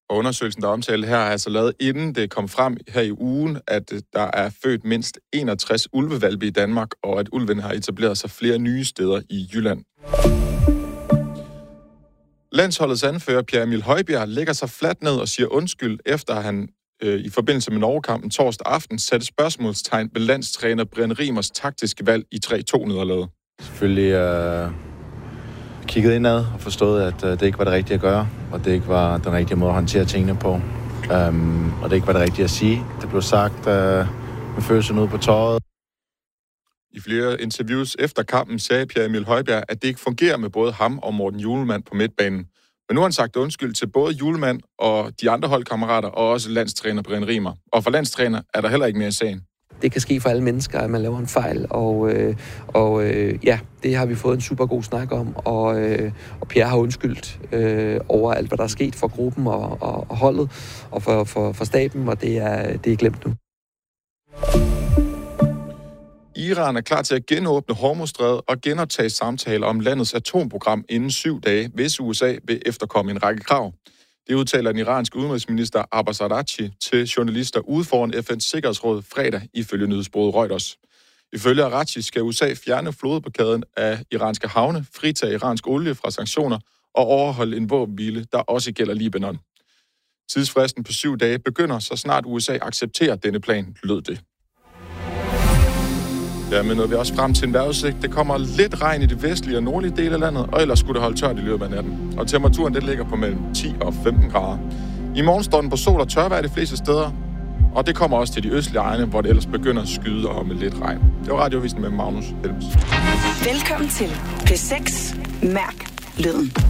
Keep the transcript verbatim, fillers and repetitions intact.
Og undersøgelsen, der er omtalt her, er altså lavet inden det kom frem her i ugen, at der er født mindst enogtres ulvevalpe i Danmark, og at ulven har etableret sig flere nye steder i Jylland. Landsholdets anfører Pierre Emil Højbjerg lægger sig fladt ned og siger undskyld, efter han øh, i forbindelse med Norge-kampen torsdag aften satte spørgsmålstegn ved landstræner Brian Riemers taktiske valg i tre to-nederlaget. Selvfølgelig øh, kigget indad og forstået, at øh, det ikke var det rigtige at gøre, og det ikke var den rigtige måde at håndtere tingene på. Um, og det ikke var det rigtige at sige. Det blev sagt øh, med følelsen ude på tøjet. I flere interviews efter kampen sagde Pierre Emil Højbjerg, at det ikke fungerer med både ham og Morten Hjulmand på midtbanen. Men nu har han sagt undskyld til både Hjulmand og de andre holdkammerater, og også landstræner Brian Riemer. Og for landstræner er der heller ikke mere i sagen. Det kan ske for alle mennesker, at man laver en fejl, og, øh, og øh, ja, det har vi fået en super god snak om, og, øh, og Pierre har undskyldt øh, over alt, hvad der er sket for gruppen og, og, og holdet, og for, for, for staben, og det er, det er glemt nu. Iran er klar til at genåbne Hormuzstrædet og genoptage samtaler om landets atomprogram inden syv dage, hvis U S A vil efterkomme en række krav. Det udtaler den iranske udenrigsminister Abbas Araghchi til journalister ude foran F N's Sikkerhedsråd fredag ifølge nyhedsbureauet Reuters. Ifølge Araghchi skal U S A fjerne flådeblokaden af iranske havne, fritage iransk olie fra sanktioner og overholde en våbenhvile, der også gælder Libanon. Tidsfristen på syv dage begynder, så snart U S A accepterer denne plan, lød det. Dermed nåede vi også frem til en vejrudsigt. Det kommer lidt regn i det vestlige og nordlige del af landet, og ellers skulle det holde tørt i løbet af natten. Og temperaturen den ligger på mellem ti og femten grader. I morgen står den på sol og tørvejr de fleste steder, og det kommer også til de østlige egne, hvor det ellers begynder at skyde og med lidt regn. Det var Radiovisen med Magnus Helms. Velkommen til P seks. Mærk lyden.